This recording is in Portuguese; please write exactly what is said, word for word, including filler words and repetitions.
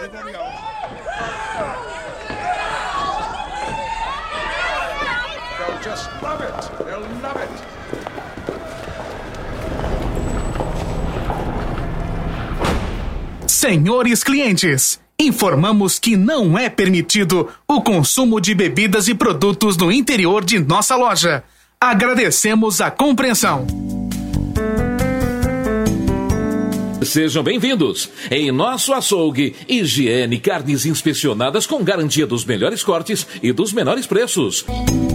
They'll just love it. They'll love it. Senhores clientes, informamos que não é permitido o consumo de bebidas e produtos no interior de nossa loja. Agradecemos a compreensão. Sejam bem-vindos. Em nosso açougue, higiene, carnes inspecionadas com garantia dos melhores cortes e dos menores preços.